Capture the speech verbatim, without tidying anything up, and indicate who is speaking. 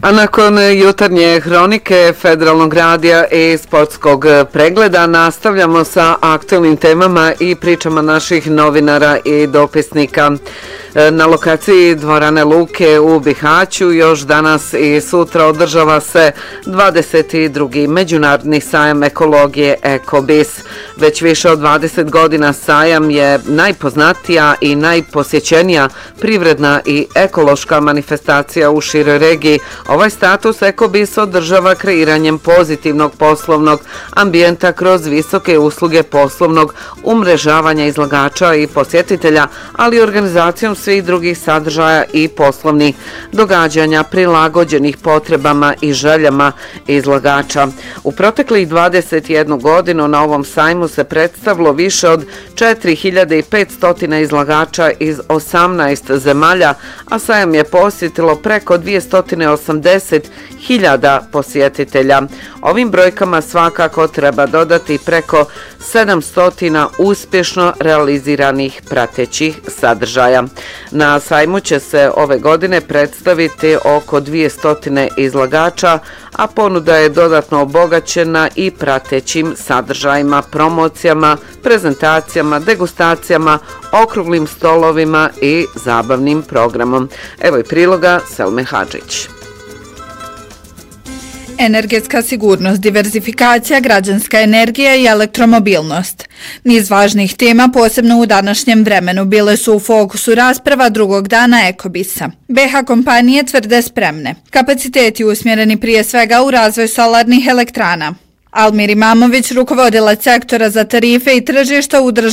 Speaker 1: A nakon jutarnje hronike Federalnog radija i sportskog pregleda nastavljamo sa aktualnim temama i pričama naših novinara i dopisnika. Na lokaciji dvorane Luke u Bihaću još danas i sutra održava se dvadeset drugi Međunarodni sajam ekologije EkoBis. Već više od dvadeset godina sajam je najpoznatija i najposjećenija privredna i ekološka manifestacija u široj regiji. Ovaj status EkoBis održava kreiranjem pozitivnog poslovnog ambijenta kroz visoke usluge poslovnog umrežavanja izlagača i posjetitelja, ali i organizacijom svih drugih sadržaja i poslovnih događanja prilagođenih potrebama i željama izlagača. U proteklih dvadeset jednu godinu na ovom sajmu se predstavilo više od četiri hiljade petsto izlagača iz osamnaest zemalja, a sajam je posjetilo preko dvjesto osamdeset hiljada posjetitelja. Ovim brojkama svakako treba dodati preko sedamsto uspješno realiziranih pratećih sadržaja. Na sajmu će se ove godine predstaviti oko dvjesto izlagača, a ponuda je dodatno obogaćena i pratećim sadržajima, promocijama, prezentacijama, degustacijama, okruglim stolovima i zabavnim programom. Evo i priloga Selme Hadžić.
Speaker 2: Energetska sigurnost, diverzifikacija, građanska energija i elektromobilnost. Niz važnih tema, posebno u današnjem vremenu, bile su u fokusu rasprava drugog dana EkoBisa. B H kompanije tvrde spremne. Kapaciteti usmjereni prije svega u razvoj solarnih elektrana. Almir Imamović, rukovodilac sektora za tarife i tržišta u državi